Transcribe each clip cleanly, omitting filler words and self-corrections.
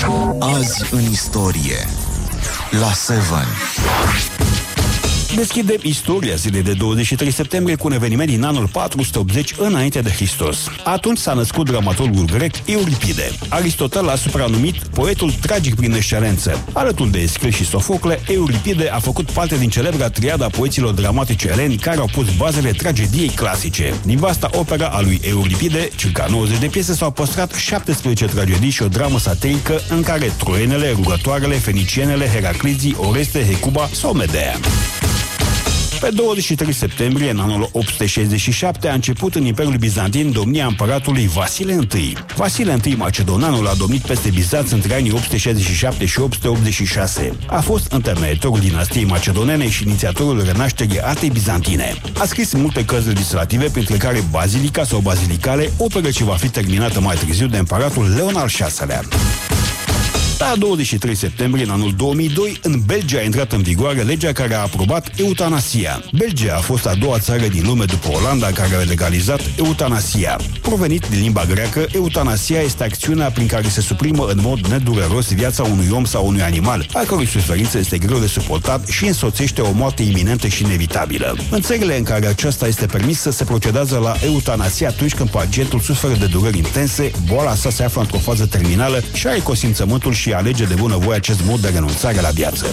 Azi în istorie la 7. Deschidem istoria zilei de 23 septembrie cu un eveniment din anul 480 înainte de Hristos. Atunci s-a născut dramaturgul grec Euripide. Aristotel l-a supranumit poetul tragic prin excelență. Alături de Eschil și Sofocle, Euripide a făcut parte din celebra triada poeților dramatici eleni care au pus bazele tragediei clasice. Din vasta opera a lui Euripide, circa 90 de piese, s-au păstrat 17 tragedii și o dramă satirică în care troienele, rugătoarele, fenicienele, Heraclizii, Oreste, Hecuba sau Medea. Pe 23 septembrie, în anul 867, a început în Imperiul Bizantin domnia împăratului Vasile I. Vasile I Macedonanul a domnit peste Bizanț între anii 867 și 886. A fost întemeitorul dinastiei macedonene și inițiatorul renașterii artei bizantine. A scris multe cărți legislative, printre care Bazilica sau Bazilicale, operă ce va fi terminată mai târziu de împăratul Leon al VI-lea. La 23 septembrie, în anul 2002, în Belgia a intrat în vigoare legea care a aprobat eutanasia. Belgia a fost a doua țară din lume după Olanda care a legalizat eutanasia. Provenit din limba greacă, eutanasia este acțiunea prin care se suprimă în mod nedureros viața unui om sau unui animal, a cărui suferință este greu de suportat și însoțește o moarte iminentă și inevitabilă. În țările în care aceasta este permisă, se procedează la eutanasie atunci când pacientul suferă de dureri intense, boala sa se află într-o fază terminală și are consimțământul și alege de bunăvoie acest mod de renunțare la viață.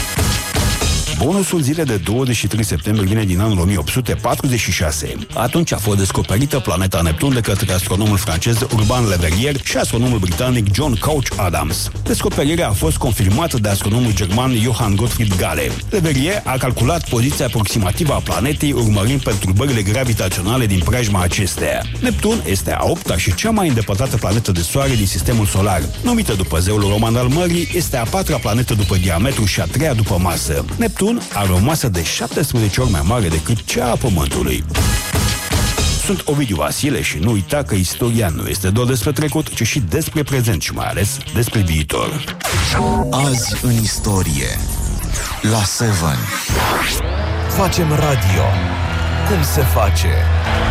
Bonusul zilei de 23 septembrie vine din anul 1846. Atunci a fost descoperită planeta Neptun de către astronomul francez Urban Le Verrier și astronomul britanic John Couch Adams. Descoperirea a fost confirmată de astronomul german Johann Gottfried Galle. Le Verrier a calculat poziția aproximativă a planetei urmărind perturbările gravitaționale din preajma acesteia. Neptun este a 8-a și cea mai îndepărtată planetă de Soare din sistemul solar. Numită după zeul roman al mării, este a 4-a planetă după diametru și a 3-a după masă. Neptun are o masă de 17 ori mai mare decât cea a Pământului. Sunt Ovidiu Vasile și nu uita că istoria nu este doar despre trecut, ci și despre prezent și mai ales despre viitor. Azi în istorie la 7. Facem radio. Cum se face?